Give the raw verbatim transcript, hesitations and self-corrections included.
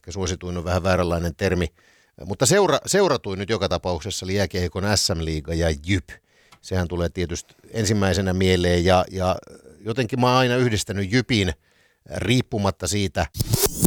ehkä suosituin on vähän vääränlainen termi. Mutta seura, seuratuin nyt joka tapauksessa oli jääkiekon S M-liiga ja Jyp. Sehän tulee tietysti ensimmäisenä mieleen ja, ja jotenkin mä oon aina yhdistänyt Jypin riippumatta siitä,